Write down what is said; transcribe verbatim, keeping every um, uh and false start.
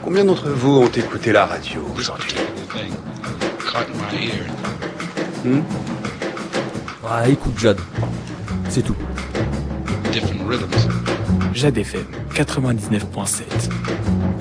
Combien d'entre vous ont écouté la radio aujourd'hui? Hmm? Ah, écoute Jade, c'est tout. Jade F M quatre-vingt-dix-neuf point sept.